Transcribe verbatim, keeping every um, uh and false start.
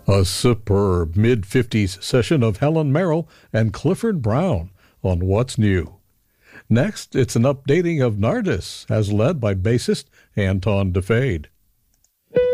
A superb mid-fifties session of Helen Merrill and Clifford Brown on What's New. Next, it's an updating of Nardis, as led by bassist Anton DeFade.